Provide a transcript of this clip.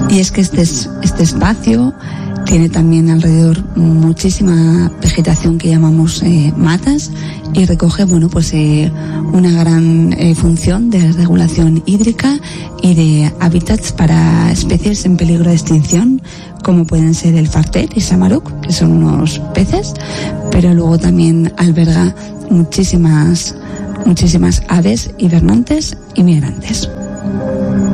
Y es que este espacio tiene también alrededor muchísima vegetación que llamamos matas, y recoge una gran función de regulación hídrica y de hábitats para especies en peligro de extinción, como pueden ser el fartet y samaruk, que son unos peces, pero luego también alberga muchísimas aves hibernantes y migrantes.